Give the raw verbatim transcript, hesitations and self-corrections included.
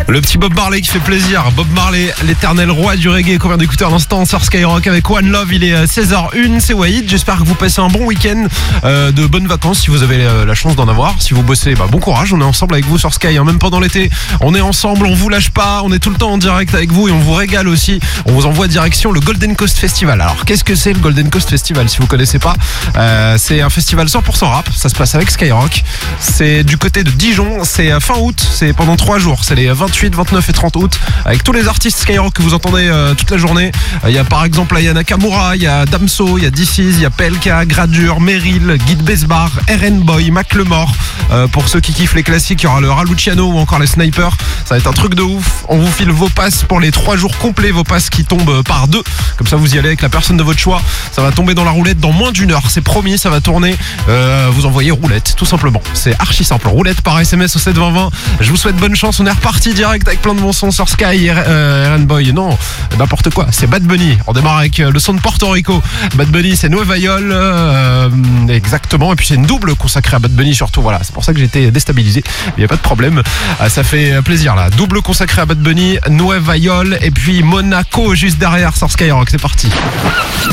Le petit Bob Marley qui fait plaisir. Bob Marley, l'éternel roi du reggae qu'on vient d'écouter à l'instant sur Skyrock avec One Love. Il est seize heures une, c'est Wahid. J'espère que vous passez un bon week-end, euh, de bonnes vacances si vous avez euh, la chance d'en avoir. Si vous bossez, bah, bon courage. On est ensemble avec vous sur Sky, hein. Même pendant l'été, on est ensemble, on vous lâche pas. On est tout le temps en direct avec vous et on vous régale aussi. On vous envoie direction le Golden Coast Festival. Alors qu'est-ce que c'est le Golden Coast Festival si vous connaissez pas? euh, C'est un festival cent pour cent rap. Ça se passe avec Skyrock. C'est du côté de Dijon. C'est fin août. C'est pendant trois jours. C'est les vingt-huit, vingt-neuf et trente août. Avec tous les artistes Skyrock que vous entendez euh, toute la journée. Il y a par exemple Aya Nakamura, il y a Damso, il y a D C, il y a P L K, Gradure, Meryl, Guide Besbar, R N Boy, Macklemore. Euh, pour ceux qui kiffent les classiques, il y aura le Raluciano ou encore les Snipers. Ça va être un truc de ouf. On vous file vos passes pour les trois jours complets, vos passes qui tombent par deux. Comme ça vous y allez avec la personne de votre choix. Ça va tomber dans la roulette dans moins d'une heure. C'est promis, ça va tourner. Euh, vous envoyez roulette, tout simplement. C'est archi simple. Roulette par S M S au sept vingt vingt. Je vous souhaite bonne chance. On est reparti direct avec plein de bons sons sur Sky. euh, R N Boy, non, n'importe quoi. C'est Bad Bunny. On démarre avec le son de Porto Rico. Bad Bunny, c'est Nueva York. Euh, exactement. Et puis c'est une double consacrée à Bad Bunny surtout. Voilà, c'est pour ça que j'étais déstabilisé. Il n'y a pas de problème. Ça fait plaisir là. Double consacrée à Bad Bunny, Nueva York et puis Monaco juste derrière sur Skyrock. C'est parti.